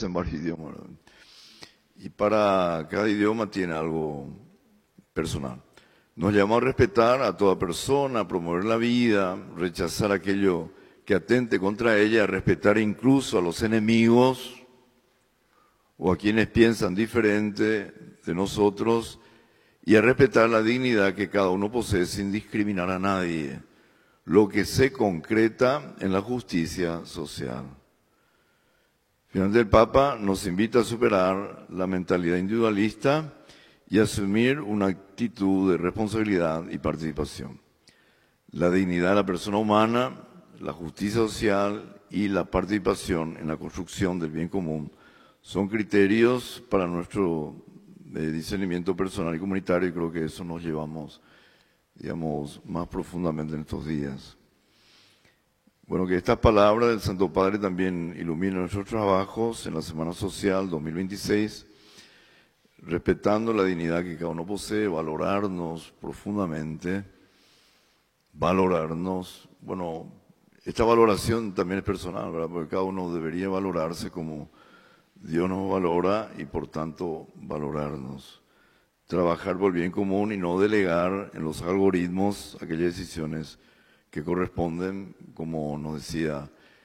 hace en varios idiomas, ¿verdad? Y para cada idioma tiene algo personal. Nos llama a respetar a toda persona, a promover la vida, rechazar aquello que atente contra ella, a respetar incluso a los enemigos o a quienes piensan diferente de nosotros y a respetar la dignidad que cada uno posee sin discriminar a nadie, lo que se concreta en la justicia social. Finalmente, el Papa nos invita a superar la mentalidad individualista y asumir una actitud de responsabilidad y participación. La dignidad de la persona humana, la justicia social y la participación en la construcción del bien común son criterios para nuestro discernimiento personal y comunitario, y creo que eso nos llevamos, digamos, más profundamente en estos días. Bueno, que estas palabras del Santo Padre también iluminen nuestros trabajos en la Semana Social 2026, respetando la dignidad que cada uno posee, valorarnos profundamente, valorarnos. Bueno, esta valoración también es personal, ¿verdad? Porque cada uno debería valorarse como Dios nos valora y por tanto valorarnos. Trabajar por el bien común y no delegar en los algoritmos aquellas decisiones que corresponden, como nos decía,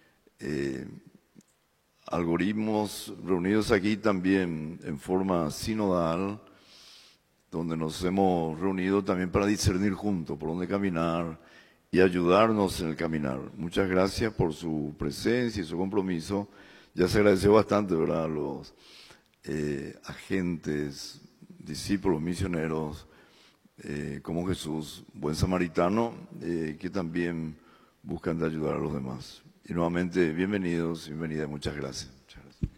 algoritmos reunidos aquí también en forma sinodal, donde nos hemos reunido también para discernir juntos por dónde caminar y ayudarnos en el caminar. Muchas gracias por su presencia y su compromiso. Ya se agradeció bastante, ¿verdad?, a los agentes, discípulos, misioneros, como Jesús, buen samaritano, que también buscan de ayudar a los demás. Y nuevamente, bienvenidos, bienvenidas, muchas gracias. Muchas gracias.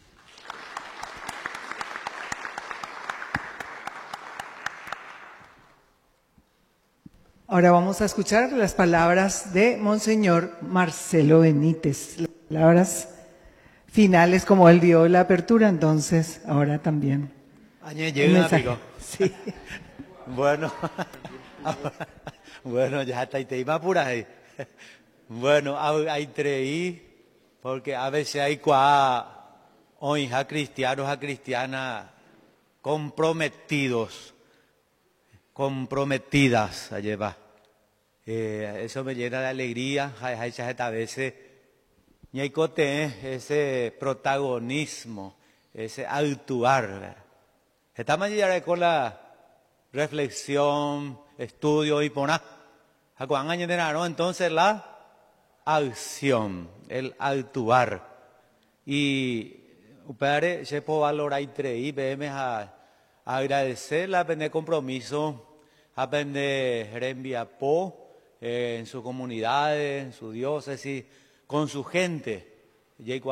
Ahora vamos a escuchar las palabras de Monseñor Marcelo Benítez, las palabras finales como él dio la apertura, entonces ahora también. Sí. Bueno, bueno, ya está ahí por ahí. Bueno, hay treí, porque a veces hay hoy a cristianos, a cristianas comprometidas, allí va. Eso me llena de alegría, a veces, y hay ese protagonismo, ese actuar, ¿verdad? Estamos ya con la reflexión, estudio y poner. Entonces la acción, el actuar. Y padre, se puede valorar y vemos a agradecer la pena compromiso, a pena reenviapo en su comunidad, en su diócesis, con su gente. Y el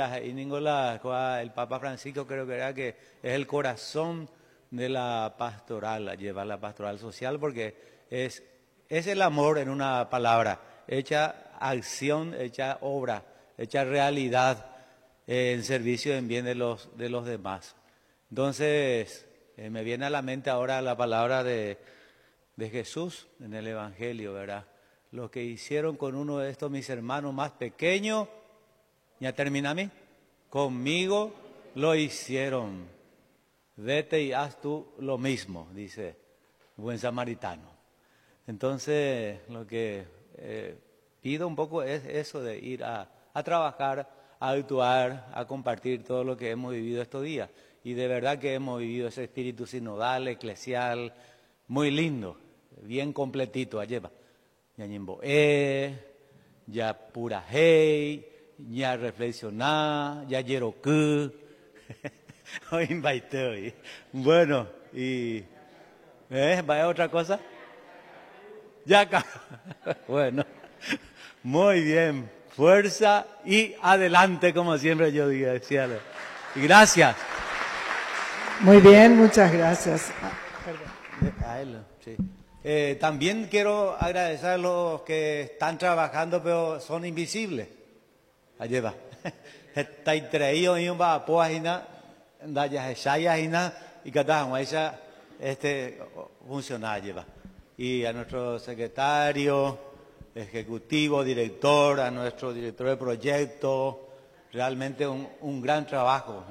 Papa Francisco creo que era que es el corazón de la pastoral, llevar la pastoral social, porque es el amor en una palabra, hecha acción, hecha obra, hecha realidad en servicio en bien de los demás. Entonces, me viene a la mente ahora la palabra de Jesús en el Evangelio, ¿verdad? Lo que hicieron con uno de estos mis hermanos más pequeños, ya termina a mí, conmigo lo hicieron. Vete y haz tú lo mismo, dice buen samaritano. Entonces, lo que pido un poco es eso de ir a trabajar, a actuar, a compartir todo lo que hemos vivido estos días. Y de verdad que hemos vivido ese espíritu sinodal, eclesial, muy lindo, bien completito. Allí va. Ya ya pura hey, ya reflexionar, ya yeroku. Hoy invité hoy. Bueno, y ¿vaya otra cosa? Ya bueno, muy bien, fuerza y adelante, como siempre yo decía. Y gracias. Muy bien, muchas gracias. Sí. También quiero agradecer a los que están trabajando, pero son invisibles. Allí va. Está traído y un va a poajina, y cada funcionario lleva. Y a nuestro secretario ejecutivo, director, a nuestro director de proyecto, realmente un gran trabajo.